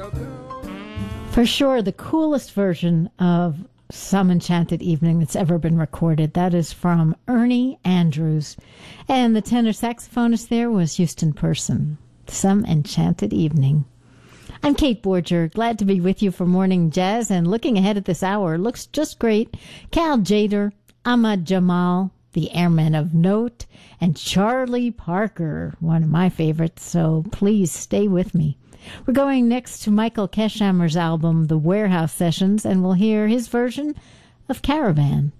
For sure, the coolest version of Some Enchanted Evening that's ever been recorded. That is from Ernie Andrews. And the tenor saxophonist there was Houston Person. Some Enchanted Evening. I'm Kate Borger, glad to be with you for Morning Jazz, and looking ahead at this hour, looks just great. Cal Tjader, Ahmad Jamal, the Airmen of Note, and Charlie Parker, one of my favorites, so please stay with me. We're going next to Michael Keshammer's album, The Warehouse Sessions, and we'll hear his version of Caravan.